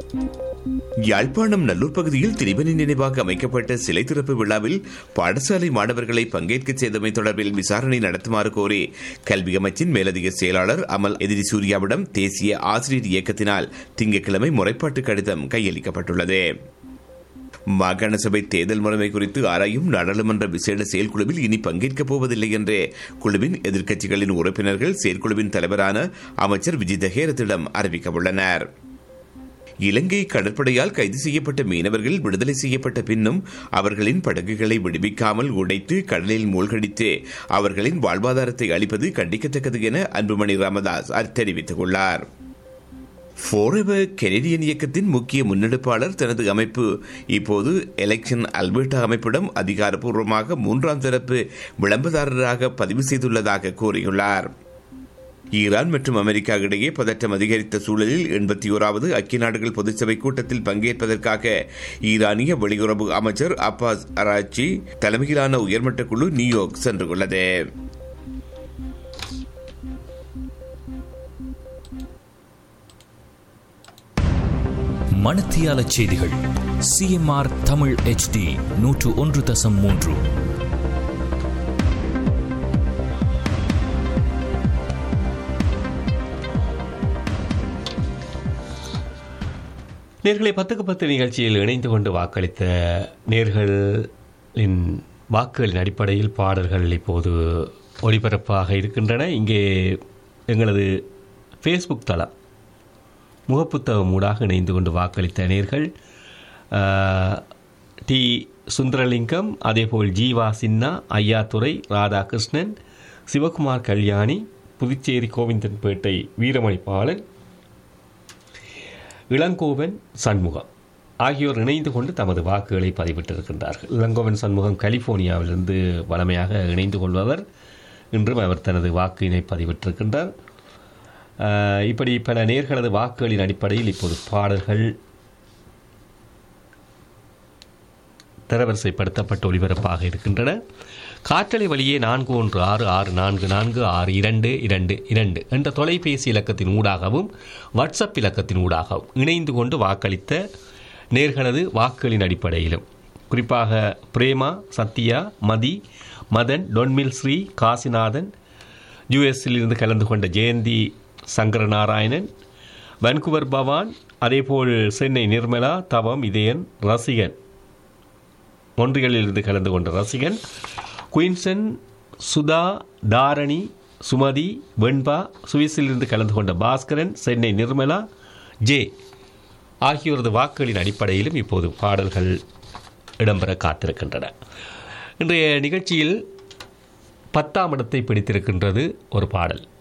யாழ்ப்பாணம் நல்லூர் பகுதியில் திரிபனி நினைவாக அமைக்கப்பட்ட சிலை திறப்பு விழாவில் பாடசாலை மாணவர்களை பங்கேற்க செய்தமை தொடர்பில் விசாரணை நடத்துமாறு கோரி கல்வி அமைச்சின் மேலதிக செயலாளர் அமல் எதிரி சூர்யாவிடம் தேசிய ஆசிரியர் இயக்கத்தினால் திங்கட்கிழமை முறைப்பாட்டு கடிதம் கையளிக்கப்பட்டுள்ளது. மாகாண சபை தேர்தல் முறைமை குறித்து ஆராயும் நாடாளுமன்ற விசேட செயற்குழுவில் இனி பங்கேற்கப் போவதில்லை என்று குழுவின் எதிர்க்கட்சிகளின் உறுப்பினர்கள் செயற்குழுவின் தலைவரான அமைச்சர் விஜித ஹேரத்திடம் அறிவிக்கவுள்ளனர். இலங்கை கடற்படையால் கைது செய்யப்பட்ட மீனவர்கள் விடுதலை செய்யப்பட்ட பின்னும் அவர்களின் படகுகளை விடுவிக்காமல் உடைத்து கடலில் மூழ்கடித்து அவர்களின் வாழ்வாதாரத்தை அளிப்பது கண்டிக்கத்தக்கது என அன்புமணி ராமதாஸ் தெரிவித்துள்ளார். ஃபாரெவர் கெனடியன் இயக்கத்தின் முக்கிய முன்னெடுப்பாளர் தனது அமைப்பு இப்போது எலெக்ஷன் அல்பர்டா அமைப்பிடம் அதிகாரப்பூர்வமாக 3ஆம் தரப்பு விளம்பரதாரராக பதிவு செய்துள்ளதாக கூறியுள்ளார். ஈரான் மற்றும் அமெரிக்கா இடையே பதற்றம் அதிகரித்த சூழலில் 81வது ஐக்கிய நாடுகள் பொதுச்சபை கூட்டத்தில் பங்கேற்பதற்காக ஈரானிய வெளியுறவு அமைச்சர் அப்பாஸ் அராச்சி தலைமையிலான உயர்மட்ட குழு நியூயார்க் சென்றுள்ளது. மணத்தியால செய்திகள் சிஎம்ஆர் தமிழ் HD 101.3. நேர்களை 10க்கு 10 நிகழ்ச்சியில் இணைந்து கொண்டு வாக்களித்த நேர்களின் வாக்குகளின் அடிப்படையில் பாடல்கள் இப்போது ஒளிபரப்பாக இருக்கின்றன. இங்கே எங்களது ஃபேஸ்புக் தளம் முகப்புத்தகம் ஊடாக இணைந்து கொண்டு வாக்களித்த நேர்கள் டி சுந்தரலிங்கம், அதேபோல் ஜீவா சின்னா, ஐயாத்துறை, ராதாகிருஷ்ணன், சிவகுமார் கல்யாணி, புதுச்சேரி கோவிந்தன்பேட்டை வீரமணி பாலன், இளங்கோவன் சண்முகம் ஆகியோர் இணைந்து கொண்டு தமது வாக்குகளை பதிவிட்டிருக்கின்றார்கள். இளங்கோவன் சண்முகம் கலிபோர்னியாவிலிருந்து வளமையாக இணைந்து கொள்பவர். இன்றும் அவர் தனது வாக்கினை பதிவிட்டிருக்கின்றார். இப்படி பல நேர்களது வாக்குகளின் அடிப்படையில் இப்போது பாடல்கள் தரவரிசைப்படுத்தப்பட்டு ஒளிபரப்பாக இருக்கின்றன. காற்றலை வழியே 4166446222 என்ற தொலைபேசி இலக்கத்தின் ஊடாகவும் வாட்ஸ்அப் இலக்கத்தின் ஊடாகவும் இணைந்து கொண்டு வாக்களித்த நேர்களது வாக்குகளின் அடிப்படையிலும் குறிப்பாக பிரேமா, சத்யா, மதி, மதன், டொன்மில் ஸ்ரீ, காசிநாதன், யுஎஸ்ஸிலிருந்து கலந்து கொண்ட ஜெயந்தி சங்கரநாராயணன், வன்குவர் பவான், அதேபோல் சென்னை நிர்மலா, தவம், இதயன், ரசிகன், மொன்றியலிலிருந்து கலந்து கொண்ட ரசிகன், குயின்சன், சுதா, தாரணி, சுமதி, வெண்பா, சுவிஸிலிருந்து கலந்து கொண்ட பாஸ்கரன், சென்னை நிர்மலா, ஜே ஆகியோரது வாக்குகளின் அடிப்படையிலும் இப்போது பாடல்கள் இடம்பெற காத்திருக்கின்றன. இன்றைய நிகழ்ச்சியில் 10ஆம் இடத்தை பிடித்திருக்கின்றது ஒரு பாடல்.